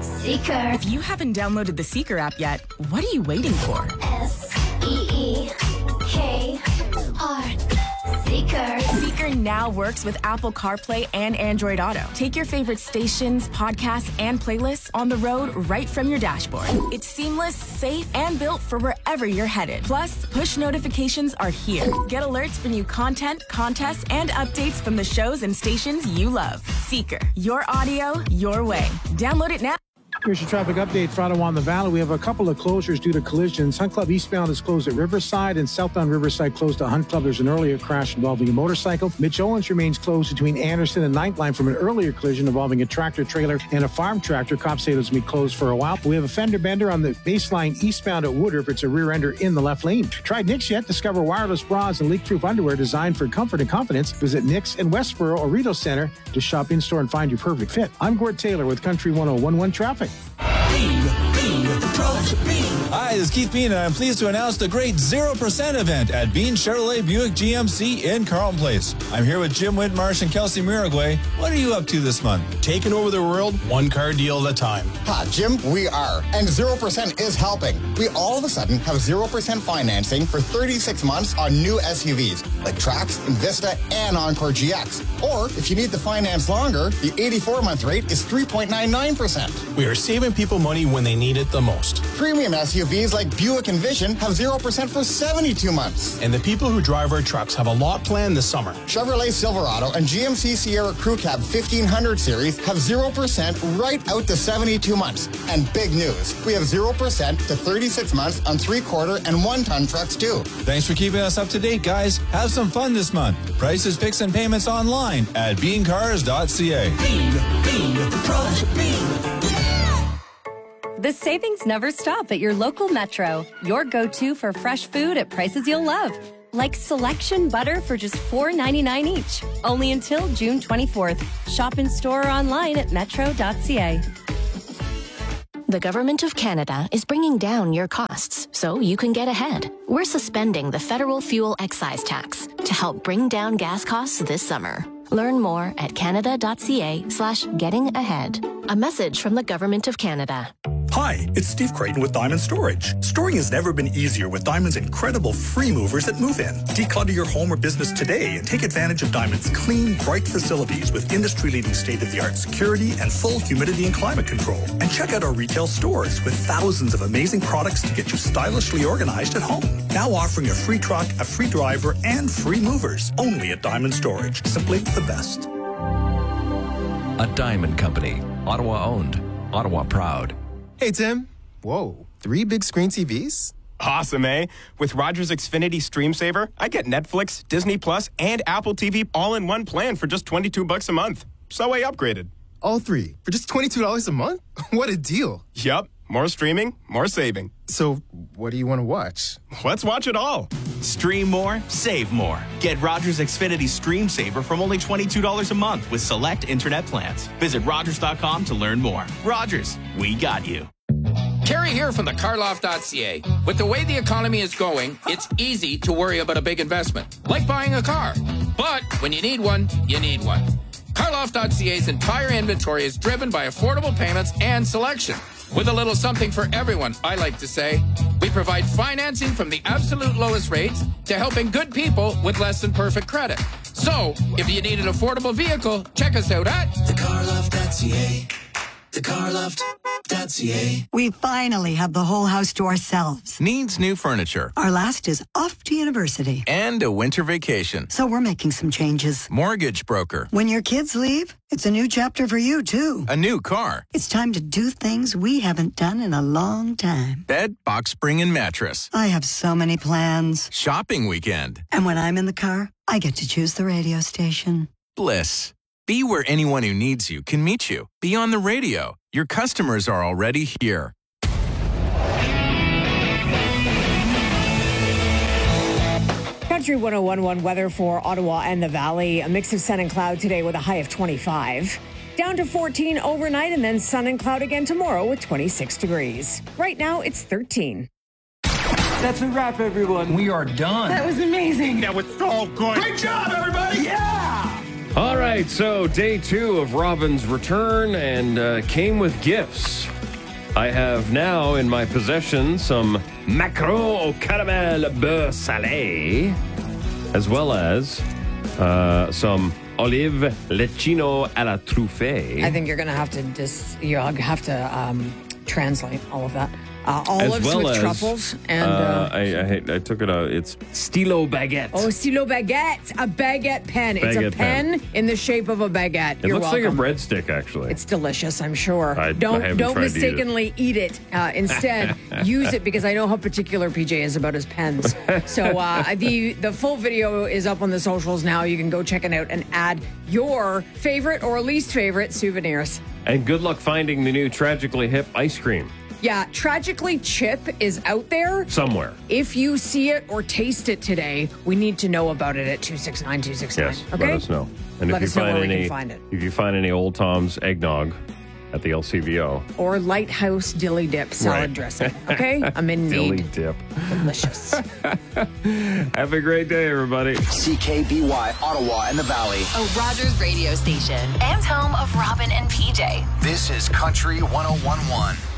Seeker. If you haven't downloaded the Seeker app yet, what are you waiting for? S-E-E-K-R. Seeker. Seeker now works with Apple CarPlay and Android Auto. Take your favorite stations, podcasts, and playlists on the road right from your dashboard. It's seamless, safe, and built for wherever you're headed. Plus, push notifications are here. Get alerts for new content, contests, and updates from the shows and stations you love. Seeker. Your audio, your way. Download it now. Here's your traffic update for Ottawa and the Valley. We have a couple of closures due to collisions. Hunt Club eastbound is closed at Riverside, and southbound Riverside closed to Hunt Club. There's an earlier crash involving a motorcycle. Mitch Owens remains closed between Anderson and Ninth Line from an earlier collision involving a tractor trailer and a farm tractor. Cops say it's going to be closed for a while. We have a fender bender on the baseline eastbound at Woodruff. It's a rear ender in the left lane. Tried Nix yet? Discover wireless bras and leak-proof underwear designed for comfort and confidence. Visit Nix in Westboro or Rideau Center to shop in-store and find your perfect fit. I'm Gord Taylor with Country 101.1 Traffic. Hi, this is Keith Bean, and I'm pleased to announce the great 0% event at Bean Chevrolet Buick GMC in Carlton Place. I'm here with Jim Whitmarsh and Kelsey Miragway. What are you up to this month? Taking over the world, one car deal at a time. Ha, Jim, we are. And 0% is helping. We all of a sudden have 0% financing for 36 months on new SUVs like Trax, Invista, and Encore GX. Or if you need to finance longer, the 84-month rate is 3.99%. We are saving people money when they need it the most. Premium SUVs like Buick Envision have 0% for 72 months. And the people who drive our trucks have a lot planned this summer. Chevrolet Silverado and GMC Sierra Crew Cab 1500 series have 0% right out to 72 months. And big news, we have 0% to 36 months on 3/4 and 1-ton trucks too. Thanks for keeping us up to date, guys. Have some fun this month. Prices, picks, and payments online at beancars.ca. The savings never stop at your local Metro. Your go-to for fresh food at prices you'll love. Like selection butter for just $4.99 each. Only until June 24th. Shop in store or online at metro.ca. The Government of Canada is bringing down your costs so you can get ahead. We're suspending the federal fuel excise tax to help bring down gas costs this summer. Learn more at canada.ca/getting-ahead. A message from the Government of Canada. Hi, it's Steve Creighton with Diamond Storage. Storing has never been easier with Diamond's incredible free movers at Move In. Declutter your home or business today and take advantage of Diamond's clean, bright facilities with industry-leading state-of-the-art security and full humidity and climate control. And check out our retail stores with thousands of amazing products to get you stylishly organized at home. Now offering a free truck, a free driver, and free movers. Only at Diamond Storage. Simply the best. A Diamond Company. Ottawa owned. Ottawa proud. Hey, Tim. Whoa, 3 big screen TVs? Awesome, eh? With Rogers Xfinity Stream Saver, I get Netflix, Disney Plus, and Apple TV all in one plan for just $22 a month. So I upgraded. All 3 for just $22 a month? What a deal. Yup. More streaming, more saving. So, what do you want to watch? Let's watch it all. Stream more, save more. Get Rogers Xfinity Stream Saver from only $22 a month with select internet plans. Visit Rogers.com to learn more. Rogers, we got you. Terry here from the carloft.ca. With the way the economy is going, it's easy to worry about a big investment, like buying a car. But when you need one, you need one. Carloft.ca's entire inventory is driven by affordable payments and selection. With a little something for everyone, I like to say. We provide financing from the absolute lowest rates to helping good people with less than perfect credit. So, if you need an affordable vehicle, check us out at thecarloft.ca. thecarloft.ca. We finally have the whole house to ourselves. Needs new furniture. Our last is off to university. And a winter vacation. So we're making some changes. Mortgage broker. When your kids leave, it's a new chapter for you, too. A new car. It's time to do things we haven't done in a long time. Bed, box spring, and mattress. I have so many plans. Shopping weekend. And when I'm in the car, I get to choose the radio station. Bliss. Be where anyone who needs you can meet you. Be on the radio. Your customers are already here. Country 101.1 weather for Ottawa and the Valley. A mix of sun and cloud today with a high of 25. Down to 14 overnight and then sun and cloud again tomorrow with 26 degrees. Right now it's 13. That's a wrap, everyone. We are done. That was amazing. That was so good. Great job, everybody. Yeah. All right, so day 2 of Robin's return and came with gifts I have now in my possession some macaron au caramel beurre salé, as well as some olive lecchino à la truffe. I think you're going to have to translate all of that. Olives well with as, truffles and I took it out. It's stylo baguette. Oh, stylo baguette, a baguette pen. It's a pen in the shape of a baguette. It looks like a breadstick, actually. It's delicious, I'm sure. I don't tried mistakenly eat it. Instead, use it because I know how particular PJ is about his pens. So the full video is up on the socials now. You can go check it out and add your favorite or least favorite souvenirs. And good luck finding the new Tragically Hip ice cream. Yeah, Tragically Chip is out there. Somewhere. If you see it or taste it today, we need to know about it at 269-269. Yes, okay? let us know. And let if us you know find where we any, can find it. If you find any Old Tom's eggnog at the LCBO. Or Lighthouse Dilly Dip salad dressing. Okay? I'm in need. Dilly Dip. Delicious. Have a great day, everybody. CKBY, Ottawa and the Valley. A Rogers radio station and home of Robin and PJ. This is Country 101.1.